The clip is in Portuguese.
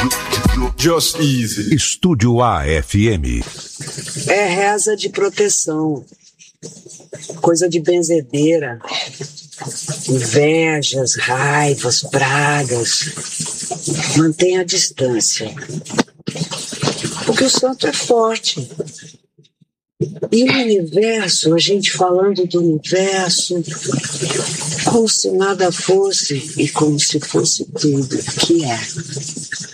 Just Easy. Estúdio AFM. É reza de proteção, coisa de benzedeira, invejas, raivas, pragas. Mantenha a distância, porque o santo é forte. E o universo, a gente falando do universo, como se nada fosse e como se fosse tudo que é.